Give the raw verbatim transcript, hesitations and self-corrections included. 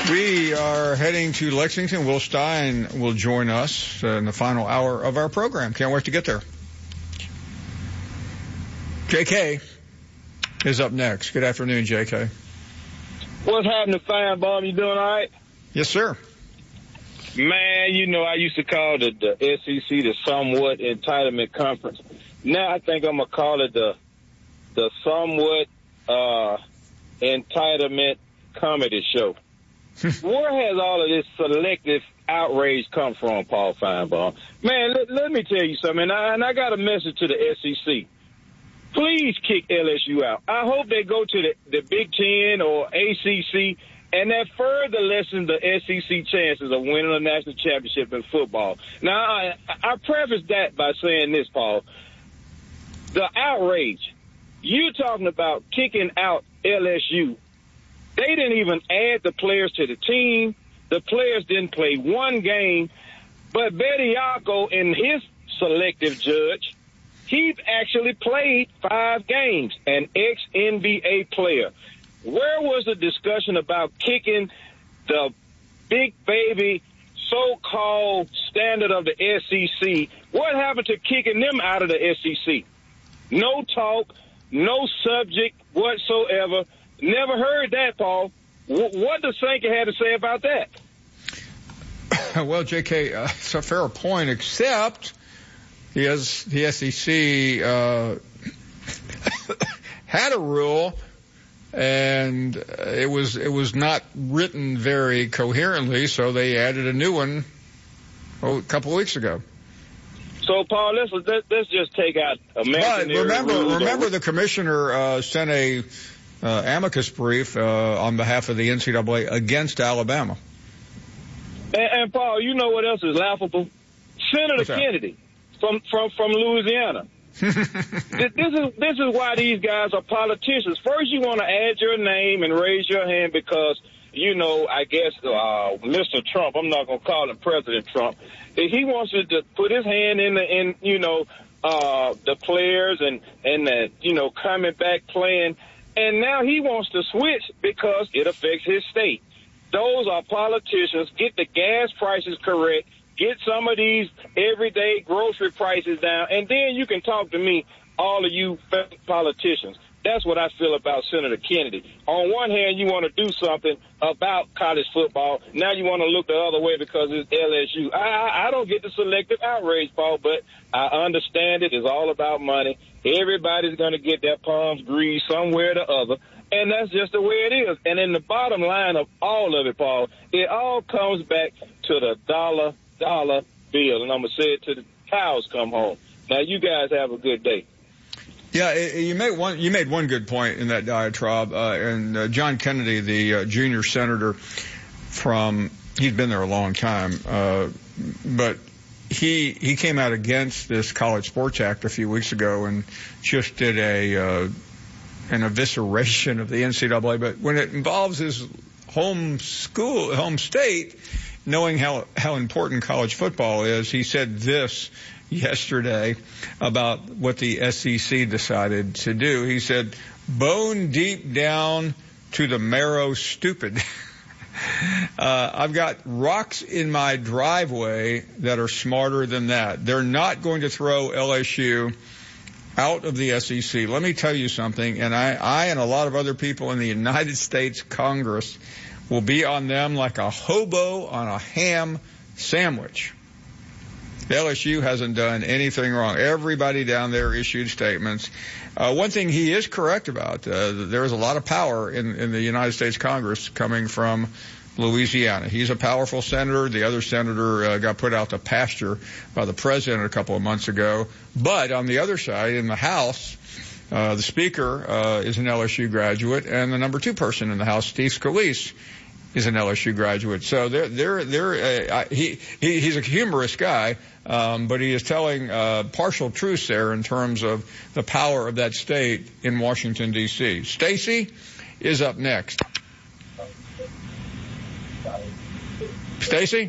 We are heading to Lexington. Will Stein will join us in the final hour of our program. Can't wait to get there. J K is up next. Good afternoon, J K. What's happening, Fine Bomb? You doing all right? Yes, sir. Man, you know, I used to call the, the S E C the somewhat entitlement conference. Now I think I'm going to call it the the somewhat uh, entitlement comedy show. Where has all of this selective outrage come from, Paul Feinbaum? Man, let, let me tell you something, and I, and I got a message to the S E C. Please kick L S U out. I hope they go to the, the Big Ten or A C C, and that further lessens the S E C chances of winning a national championship in football. Now, I, I preface that by saying this, Paul. The outrage. You're talking about kicking out L S U. They didn't even add the players to the team. The players didn't play one game. But Bediako and his selective judge, he actually played five games, an ex-N B A player. Where was the discussion about kicking the big baby so-called standard of the S E C? What happened to kicking them out of the S E C? No talk, no subject whatsoever. Never heard that, Paul. W- what does Sankey have to say about that? Well, J K, uh, it's a fair point, except he has, the S E C uh, had a rule, and it was it was not written very coherently, so they added a new one oh, a couple of weeks ago. So, Paul, let's let's just take out imaginary But remember, rules. remember, the commissioner uh, sent a uh, amicus brief uh, on behalf of the N C double A against Alabama. And, and Paul, you know what else is laughable? Senator Kennedy from from from Louisiana. this, this is this is why these guys are politicians. First, you want to add your name and raise your hand because, you know, I guess uh, Mister Trump. I'm not going to call him President Trump. He wants to, to put his hand in the in you know uh, the players and and the, you know coming back playing, and now he wants to switch because it affects his state. Those are politicians. Get the gas prices correct. Get some of these everyday grocery prices down, and then you can talk to me, all of you fake politicians. That's what I feel about Senator Kennedy. On one hand, you want to do something about college football. Now you want to look the other way because it's L S U. I, I, I don't get the selective outrage, Paul, but I understand it. It's all about money. Everybody's going to get their palms greased somewhere or the other, and that's just the way it is. And in the bottom line of all of it, Paul, it all comes back to the dollar, dollar bill. And I'm going to say it till the cows come home. Now, you guys have a good day. Yeah, you made one. You made one good point in that diatribe. Uh, and uh, John Kennedy, the uh, junior senator from, he's been there a long time, uh, but he he came out against this College Sports Act a few weeks ago and just did a uh, an evisceration of the N C double A. But when it involves his home school, home state, knowing how how important college football is, he said this yesterday about what the S E C decided to do. He said, bone deep down to the marrow stupid. uh, I've got rocks in my driveway that are smarter than that. They're not going to throw L S U out of the S E C. Let me tell you something, and I, I and a lot of other people in the United States Congress will be on them like a hobo on a ham sandwich. L S U hasn't done anything wrong. Everybody down there issued statements. Uh, one thing he is correct about, uh, there is a lot of power in, in the United States Congress coming from Louisiana. He's a powerful senator. The other senator uh, got put out to pasture by the president a couple of months ago. But on the other side, in the House, uh, the speaker uh, is an L S U graduate, and the number two person in the House, Steve Scalise, is an L S U graduate. So they're, they're, they're, uh, he, he, he's a humorous guy, um, but he is telling uh, partial truths there in terms of the power of that state in Washington, D C Stacy is up next. Stacy?